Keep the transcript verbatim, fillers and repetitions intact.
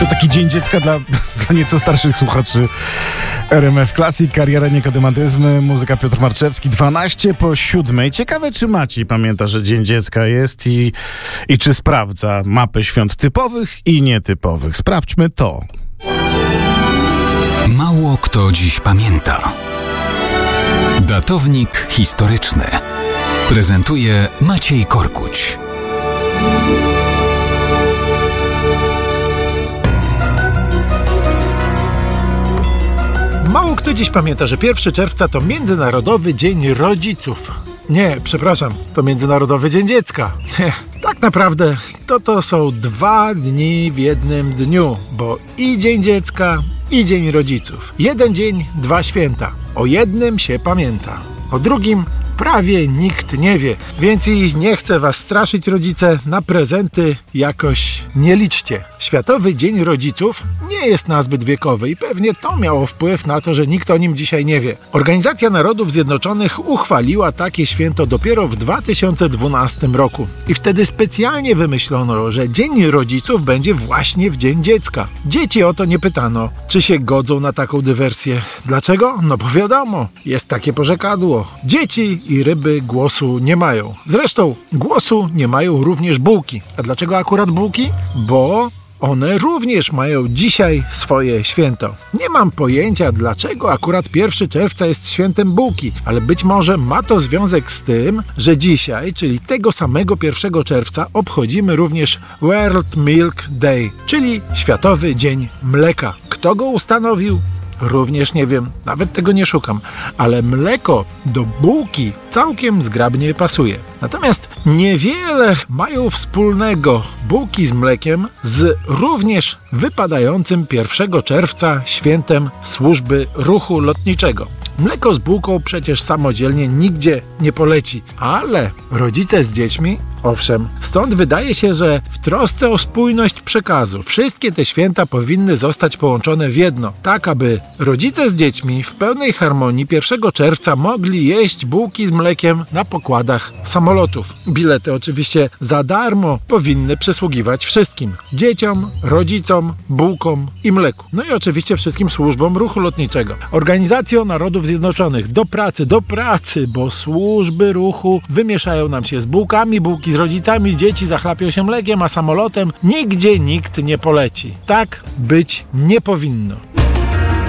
To taki dzień dziecka dla, dla nieco starszych słuchaczy R M F Classic, kariera niekodematyzmy, muzyka Piotr Marczewski, dwanaście po siódmej. Ciekawe, czy Maciej pamięta, że Dzień Dziecka jest i, i czy sprawdza mapę świąt typowych i nietypowych. Sprawdźmy to. Mało kto dziś pamięta. Datownik historyczny prezentuje Maciej Korkuć. Mało kto dziś pamięta, że pierwszego czerwca to Międzynarodowy Dzień Rodziców. Nie, przepraszam, to Międzynarodowy Dzień Dziecka. Nie, tak naprawdę to to są dwa dni w jednym dniu, bo i Dzień Dziecka, i Dzień Rodziców. Jeden dzień, dwa święta. O jednym się pamięta, o drugim prawie nikt nie wie, więc i nie chcę was straszyć, rodzice, na prezenty jakoś nie liczcie. Światowy Dzień Rodziców nie jest nazbyt wiekowy i pewnie to miało wpływ na to, że nikt o nim dzisiaj nie wie. Organizacja Narodów Zjednoczonych uchwaliła takie święto dopiero w dwa tysiące dwunastym roku i wtedy specjalnie wymyślono, że Dzień Rodziców będzie właśnie w Dzień Dziecka. Dzieci o to nie pytano, czy się godzą na taką dywersję. Dlaczego? No bo wiadomo, jest takie porzekadło. Dzieci i ryby głosu nie mają. Zresztą głosu nie mają również bułki. A dlaczego akurat bułki? Bo one również mają dzisiaj swoje święto. Nie mam pojęcia, dlaczego akurat pierwszego czerwca jest świętem bułki, ale być może ma to związek z tym, że dzisiaj, czyli tego samego pierwszego czerwca, obchodzimy również World Milk Day, czyli Światowy Dzień Mleka. Kto go ustanowił? Również nie wiem, nawet tego nie szukam, ale mleko do bułki całkiem zgrabnie pasuje. Natomiast niewiele mają wspólnego bułki z mlekiem z również wypadającym pierwszego czerwca świętem służby ruchu lotniczego. Mleko z bułką przecież samodzielnie nigdzie nie poleci, ale rodzice z dziećmi, owszem. Stąd wydaje się, że w trosce o spójność przekazu wszystkie te święta powinny zostać połączone w jedno, tak aby rodzice z dziećmi w pełnej harmonii pierwszego czerwca mogli jeść bułki z mlekiem na pokładach samolotów. Bilety oczywiście za darmo powinny przysługiwać wszystkim. Dzieciom, rodzicom, bułkom i mleku. No i oczywiście wszystkim służbom ruchu lotniczego. Organizacjo Narodów Zjednoczonych, do pracy, do pracy, bo służby ruchu wymieszają nam się z bułkami, bułki z rodzicami, dzieci zachlapią się mlekiem, a samolotem nigdzie nikt nie poleci. Tak być nie powinno.